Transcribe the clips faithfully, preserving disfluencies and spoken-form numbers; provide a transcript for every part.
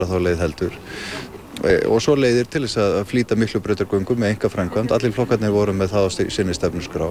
þá leið heldur. Og svo leiðir til þess að flýta Miklubrautargöngum með einkaframkvæmd. Allir flokkarnir voru með það á sinni stefnuskrá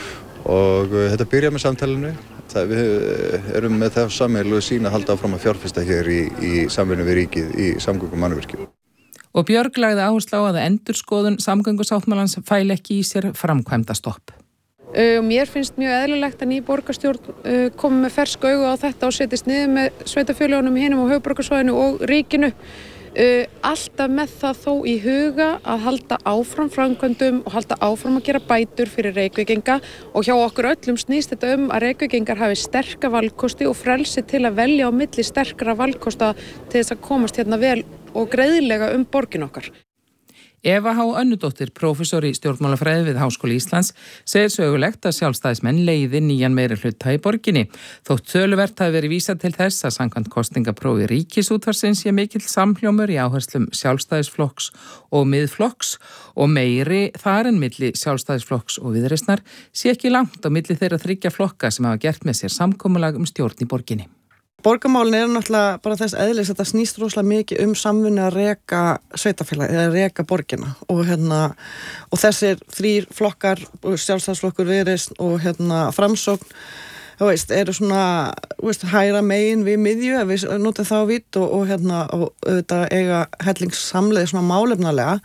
og þetta byrjar með samtalinu. Það, við erum með það sameiginlegu sýn að halda áfram að fjárfesta hér í, í samvinnu við ríkið í samgöngumannvirkjum. Og Björg lagði áherslu á að endurskoðun samgöngusáttmálans fæli ekki í sér framkvæmdastopp. Uh, mér finnst mjög eðlilegt að ný borgarstjórn uh, komi með fersk augu á þetta og setjist niður með sveitarfélögunum hinum á höfuðborgarsvæðinu og ríkinu. Uh, alltaf með það þó í huga að halda áfram framkvæmdum og halda áfram að gera bætur fyrir Reykvíkinga og hjá okkur öllum snýst þetta um að Reykvíkingar hafi sterka valkosti og frelsi til að velja á milli sterkra valkosta til þess að komast hérna vel og greiðlega um borgin okkar. Eva H. Önnudóttir, prófessor í stjórnmálafræði við Háskóli Íslands, segir sögulegt að sjálfstæðismenn leiði nýjan meirihluta í borginni. Þótt töluvert hafi verið vísað til þess að samkvæmt kosningaprófi Ríkisútvarpsins sé mikill samhljómur í áherslum sjálfstæðisflokks og miðflokks og meiri þar en milli sjálfstæðisflokks og viðreisnar sé ekki langt á milli þeirra þriggja flokka sem hafa gert með sér samkomulag um stjórn í borginni. Borgarmálin eru náttúrulega bara þess eðlis að það snýst rosalega mikið um samvinnu að reka sveitafélag eða reka borgina og hérna og þessir þrír flokkar, sjálfstæðisflokkur, Viðreisn og hérna Framsókn, þú veist, eru svona, þú veist, hægra megin við miðju ef við notum þá vitt og, og hérna og auðvitað eiga hellingssamleið svona málefnalega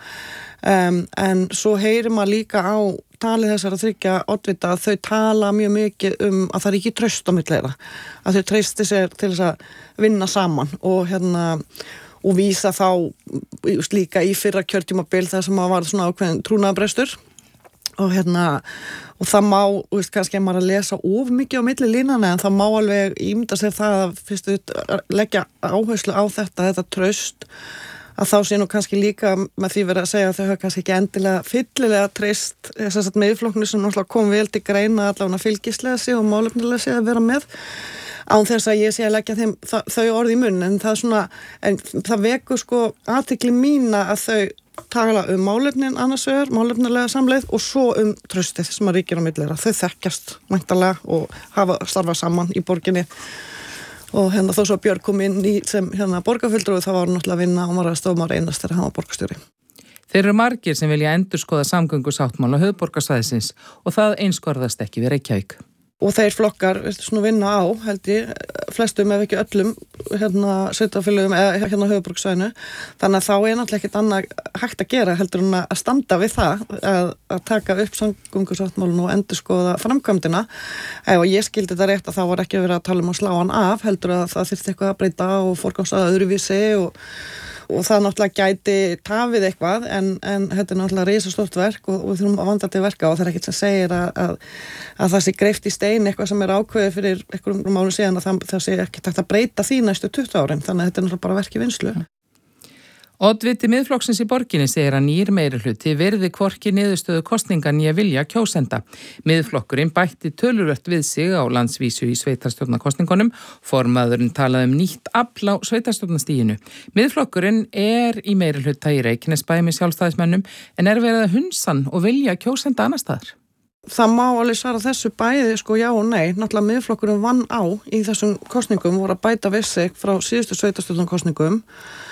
um, en svo heyrir maður líka á talið þessar að þryggja oddvita að þau tala mjög mikið um að það er ekki traust á milli þeirra, að þau treysti sér til þess að vinna saman og hérna og vísa þá just líka í fyrra kjörtímabil þar sem að var svona ákveðin trúnaðarbrestur og hérna og það má, þú veist, kannski er maður að lesa of mikið á milli línana en það má alveg ímynda sér það að fyrstu leggja áherslu á þetta, þetta traust að þá sé nú kannski líka með því verið að segja að þau hafa kannski ekki endilega fyllilega treyst þess að miðflokknu sem náttúrulega kom vel til greina allavega fylgislega sig og málefnilega sig að vera með án þess að ég sé að leggja þeim það, þau orði í munn en það er svona, en það vekur sko athygli mína að þau tala um málefnin annars vegar, málefnilega samleið og svo um traustið sem að ríkir á milli þeirra. Þau þekkjast væntanlega og hafa starfað saman í borginni og hérna þó svo Björg kom inn í sem hérna borgarfulltrúi þá var hann náttúrulega að vinna og var að stofmar einast þegar hann var borgarstjóri. Þeir eru margir sem vilja endurskoða samgöngusáttmála höfuðborgarsvæðisins og það einskorðast ekki við Reykjavík. Og þeir flokkar svona vinna á, held ég, flestum ef ekki öllum hérna sveitarfélögum eða hérna höfuðborgarsvæðinu. Þannig að þá er náttúrulega ekkert annað hægt að gera heldur en að standa við það að, að taka upp samgöngusáttmálann og endurskoða framkvæmdina. Ef ég skildi þetta rétt að þá var ekki verið að tala um að slá hann af, heldur að það þyrfti eitthvað að breyta og forgangsraða öðruvísi og og það náttúrulega gæti tafið eitthvað en, en þetta er náttúrulega risastórt verk og, og við þurfum að vanda til verka og það er ekkert sem segir að, að, að það sé greift í stein eitthvað sem er ákveðið fyrir einhverjum mánu síðan að það, það sé ekki takt að breyta því næstu tuttugu árin þannig að þetta er náttúrulega bara verk í vinslu. Oddviti miðflokksins í borginni segir að nýr meirihluti virði hvorki niðurstöðu kosninga né vilja kjósenda. Miðflokkurinn bætti töluvert við sig á landsvísu í sveitarstjórnarkosningunum. Formaðurinn talaði um nýtt afl á sveitarstjórnarstiginu. Miðflokkurinn er í meirihluta í Reykjanesbæ með sjálfstæðismönnum en er verið að hunsan og vilja kjósenda annar staðar. Það má alveg svara þessu bæði sko já og nei. Náttúrulega miðflokkurinn vann á í þessum kosningum voru að bæta við sig frá síðustu sveitarstjórnarkosningum.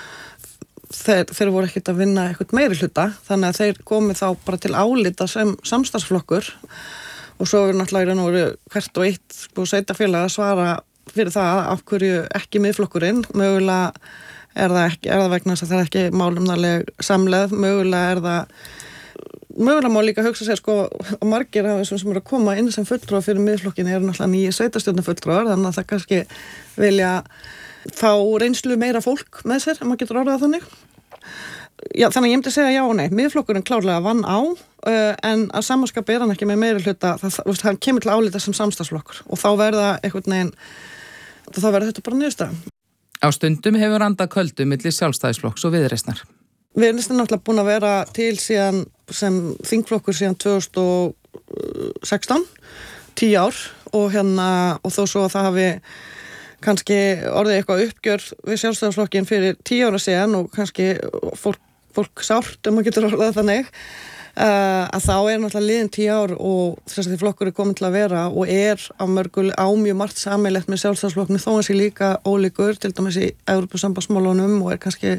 Þeir, þeir voru ekkert að vinna eitthvað meiri hluta þannig að þeir komi þá bara til álita sem samstarfsflokkur og svo er náttúrulega nú hvert og eitt sko sveitarfélag að svara fyrir það af hverju ekki miðflokkurinn mögulega er það, ekki, er það vegna þess að það er ekki málumnaleg samleið mögulega er það mögulega má líka hugsa sér sko og margir af þessum sem eru að koma inn sem fulltrúar fyrir miðflokkinni eru náttúrulega nýju sveitarstjórnarfulltrúar þannig að það kannski vilja fá reynslu meira fólk með sér, ef maður getur orðað þannig. Já, þannig að ég myndi segja já og nei. Miðflokkurinn klárlega vann á, uh, en að samanskap er hann ekki með meiri hluta, það, það, það kemur til álita sem samstarfsflokkur og þá verða einhvern veginn, þá verða þetta bara niðurstaða. Á stundum hefur andað köldu milli sjálfstæðisflokks og viðreisnar. Viðreisn er náttúrulega búin að vera til síðan sem þingflokkur síðan tvö þúsund og sextán, tíu ár og hérna, og þó svo að það hafi kannski orðið eitthvað uppgjör við sjálfstæðisflokkin fyrir tíu ára síðan og kannski fólk fólk sárt um að getur orðað þannig uh, að þá er náttúrulega liðin tíu ár og þess að því flokkur er komin til að vera og er á mörgul á mjög margt sameiginlegt með sjálfstæðisflokknum þó að sé líka ólíkur til dæmis í Evrópusambandsmálunum og er kannski